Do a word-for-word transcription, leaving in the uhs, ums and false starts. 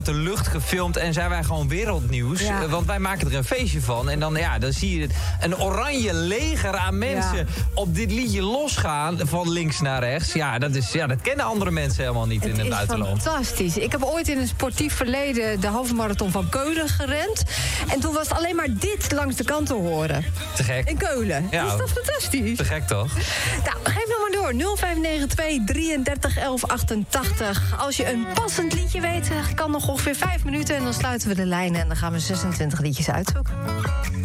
de lucht gefilmd en zijn wij gewoon wereldnieuws. Ja. Want wij maken er een feestje van. En dan, ja, dan zie je een oranje leger aan mensen Ja. op dit liedje losgaan van links naar rechts. Ja, dat, is, ja, dat kennen andere mensen helemaal niet in het Het is buitenland. fantastisch. Ik heb ooit in een sportief verleden de halve marathon van Keulen gerend. En toen was het alleen maar dit langs de kant te horen. Te gek. In Keulen. Ja. Is dat fantastisch? Te gek toch? Nou, geef nog maar door. nul vijf negen twee drieëndertig elf achtentachtig. Als je een passend liedje weet, kan nog ongeveer vijf minuten. En dan sluiten we de lijnen en dan gaan we zesentwintig liedjes uitzoeken.